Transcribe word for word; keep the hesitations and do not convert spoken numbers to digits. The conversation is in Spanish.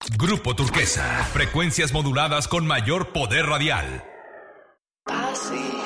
Grupo Turquesa, frecuencias moduladas con mayor poder radial. Así.